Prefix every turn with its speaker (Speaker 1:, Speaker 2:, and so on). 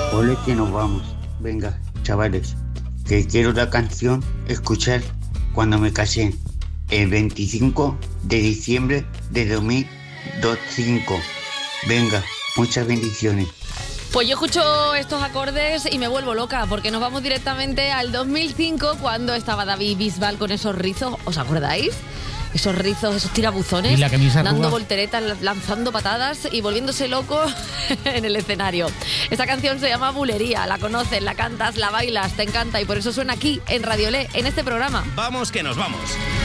Speaker 1: Ole que nos vamos. Venga, chavales, que quiero la canción escuchar cuando me casé, el 25 de diciembre de 2005. Venga, muchas bendiciones.
Speaker 2: Pues yo escucho estos acordes y me vuelvo loca, porque nos vamos directamente al 2005, cuando estaba David Bisbal con esos rizos, ¿os acordáis? Esos rizos, esos tirabuzones,
Speaker 3: Y la camisa
Speaker 2: dando
Speaker 3: arruga.
Speaker 2: volteretas, lanzando patadas y volviéndose loco en el escenario. Esta canción se llama Bulería, la conoces, la cantas, la bailas, te encanta y por eso suena aquí en Radio Le, en este programa.
Speaker 4: Vamos que nos vamos.